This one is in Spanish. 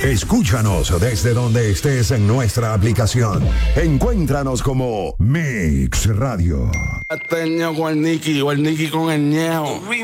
Escúchanos desde donde estés en nuestra aplicación. Encuéntranos como Mix Radio. Con el Nicky con el Ñejo.